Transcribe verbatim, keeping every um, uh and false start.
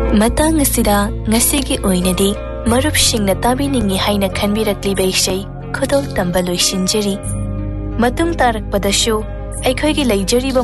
Matang asida ngasigi oinadi marupsingna tabiningi haina khanbirakliba isai khodol tamba loisinjari. Matung tarakpadashu aikhoigi leijariba